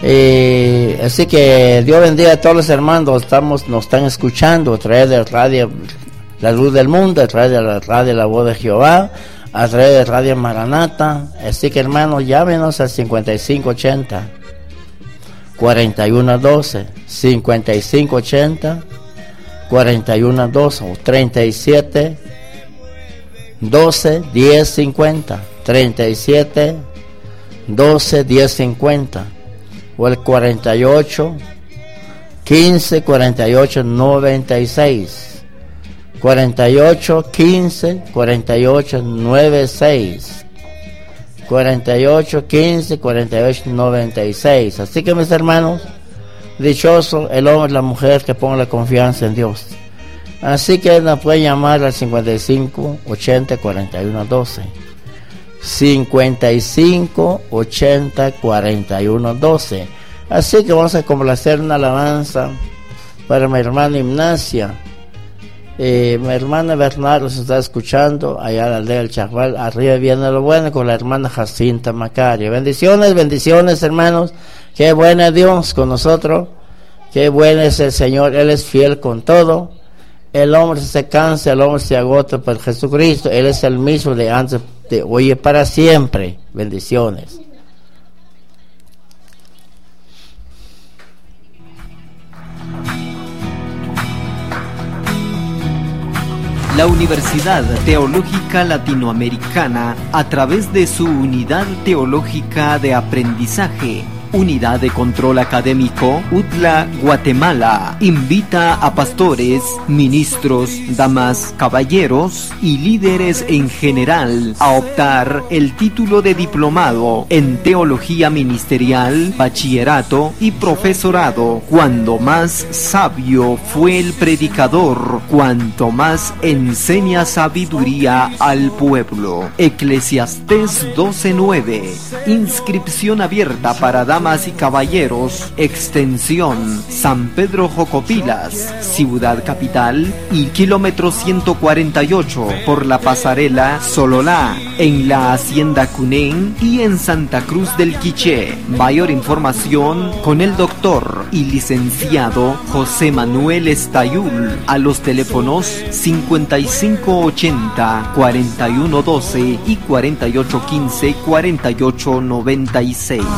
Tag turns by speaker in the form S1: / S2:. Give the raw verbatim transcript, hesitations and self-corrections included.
S1: Eh, así que Dios bendiga a todos los hermanos. Estamos, nos están escuchando a través de Radio La Luz del Mundo, a través de la Radio La Voz de Jehová, a través de Radio Maranata. Así que hermanos, llámenos al cincuenta y cinco ochenta cuarenta y uno doce, cincuenta y cinco ochenta cuarenta y uno doce, o treinta y siete doce diez cincuenta, treinta y siete doce diez cincuenta, o el cuarenta y ocho quince cuarenta y ocho noventa y seis, cuarenta y ocho quince cuarenta y ocho noventa y seis, cuarenta y ocho quince cuarenta y ocho noventa y seis. Así que mis hermanos, dichoso el hombre y la mujer que ponga la confianza en Dios. Así que nos puede llamar al cincuenta y cinco ochenta cuarenta y uno doce, cincuenta y cinco ochenta cuarenta y uno doce. Así que vamos a complacer una alabanza para mi hermana Ignacia. Eh, mi hermana Bernardo se está escuchando allá en la aldea del Chagual. Arriba viene lo bueno con la hermana Jacinta Macario. Bendiciones, bendiciones hermanos. Qué bueno es Dios con nosotros. Qué bueno es el Señor. Él es fiel con todo. El hombre se cansa, el hombre se agota por Jesucristo. Él es el mismo de antes, de hoy y para siempre. Bendiciones.
S2: La Universidad Teológica Latinoamericana, a través de su Unidad Teológica de Aprendizaje, Unidad de Control Académico, U T L A, Guatemala, invita a pastores, ministros, damas, caballeros y líderes en general a optar el título de diplomado en Teología Ministerial, Bachillerato y Profesorado. Cuando más sabio fue el predicador, cuanto más enseña sabiduría al pueblo. Eclesiastés doce nueve. Inscripción abierta para damas y caballeros. Extensión San Pedro Jocopilas, Ciudad Capital, y kilómetro ciento cuarenta y ocho por la pasarela Sololá, en la Hacienda Cunén y en Santa Cruz del Quiché. Mayor información con el doctor y licenciado José Manuel Estayul a los teléfonos cincuenta y cinco ochenta cuarenta y uno doce y cuarenta y ocho quince cuarenta y ocho noventa y seis.